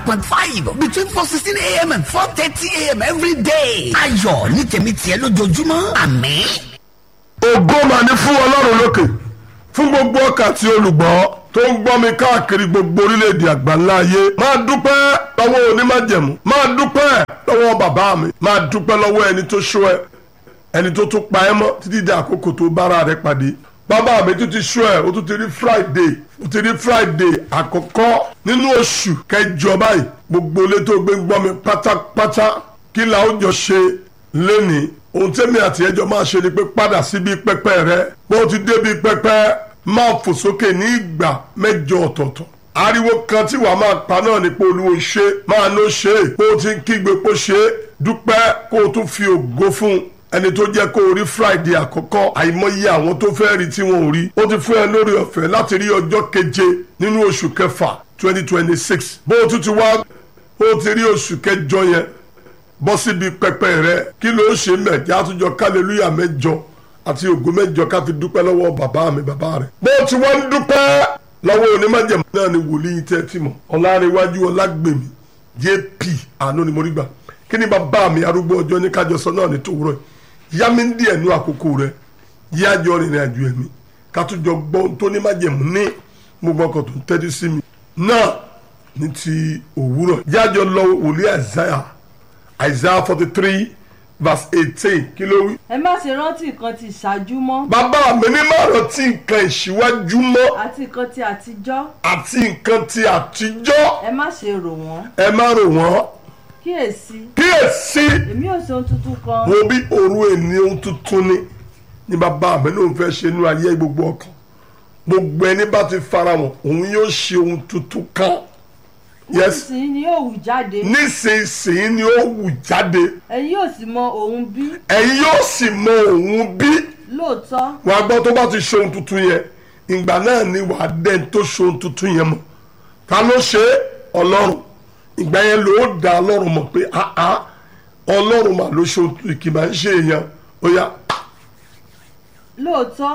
105.5 between 4:16 a.m. and 4:30 a.m. every day. Ayọ̀ ní tèmi tiẹ̀ lójoojúmọ́. Àmín. Ògo mà ní fún Ọlọ́run lókè fún gbogbo ọkàn tí olùgbọ́ tó ń gbọ́ mi káàkiri gbogbo orílẹ̀-èdè àgbáńlá ayé. Máa dúpẹ́ lọ́wọ́ onímájẹ̀mú, máa dúpẹ́ lọ́wọ́ bàbá mi, máa dúpẹ́ lọ́wọ́ ẹni tó ṣọ́ ẹ, ẹni tó tún pa ẹ́ mọ́ títí di àkókò tó bára rẹ pàdé. Bàbá mi tún ti ṣọ́ ẹ, ó tún ti rí Friday àkọ́kọ́ nínú oṣù kẹjọ báyìí. Gbogbo ilé tó gbé ń gbọ́ mi pátápátá kí la ó jọ ṣe lénìí. Ohun tẹ́mi àti ẹjọ́ máa ṣe ni pé padà síbi pẹpẹ rẹ. Bó ti débi pẹpẹ máa fò sókè ní ìgbà 7 ọ̀tọ̀ọ̀tọ̀. Ariwo kan tí wàá máa pa náà ni pé Olúwo ṣe máa ló ṣe é. Bó ti ń kígbe kó ṣe é, dúpẹ́ kó o tún fi ògo fún un. Ẹni tó jẹ́ kó o rí Friday àkọ́kọ́, àìmọye àwọn tó fẹ́ rí tí wọ́n ò rí. Ó ti fún ẹ lórí ọ̀fẹ́ láti rí ọjọ́ keje nínú oṣù kẹfà 2026. Bó o tún ti wá, ó ti rí oṣù kẹjọ yẹn. Bọ́ síbi pẹpẹ rẹ kí ló ṣe mẹ́jọ àtúnjọ kálẹ́lúyà 8 àti ògo 8 ká fi dúpẹ́ lọ́wọ́ bàbá mi bàbá rẹ̀. Bó ti wọ́n ń dúpẹ́ lọ́wọ́ onímájẹ̀mú náà ni wòlíì tẹ́ tí mọ̀ Ọlárẹ̀wájú Ọlágbèmí JP àánú ni mo rí gbà. Kí ni bàbá mi arúgbó ọjọ́ ní kájọsọ náà ní tòwúrọ̀ yá mi ń díẹ̀ nú àkókò rẹ̀ yí àjọ rìnrìn àjò ẹ̀mí ká tún jọ gbọ́ tó ní májẹ̀mú ní gbogbo ọkọ̀ tó ń tẹ́tí sí mi náà ní ti òwúrọ̀ yájọ lọ wòlíì Isaiah 43 verse 18 kí ló wí. Ẹ má ṣe rántí nǹkan ti ìṣáájú mọ́. Bàbá mi ní má rántí nǹkan ìṣíwájú mọ́. Àti nǹkan ti àtijọ́. Àti nǹkan ti àtijọ́. Ẹ má ṣe rò wọ́n. Ẹ má rò wọ́n. Kíyèsí. Èmi ò ṣe ohun tuntun kan. Mo bí òru èní ohun tuntun ni bàbá mi ló ń fẹ́ ṣe inú ayé gbogbo ọkàn. Gbogbo ẹni bá ti fara wọn òun yóò ṣe ohun tuntun kan. Yes. Nísinsìnyí ni ó wù jáde. Nísinsìnyí ni ó wù jáde. Ẹ̀yin yóò sì mọ òun bí. Ẹ̀yin yóò sì mọ òun bí. Lóòótọ́. Wàá gbọ́ tó bá ti ṣe ohun tuntun yẹn ìgbà náà ni wàá dẹ́n tó ṣe ohun tuntun yẹn mọ̀. Ta ló ṣe Ọlọ́run? Ìgbà yẹn ló dá Ọlọ́run mọ̀ pé Ọlọ́run mà ló ṣe ohun tuntun kì í máa ń ṣe èèyàn. Ó yá. Lóòótọ́.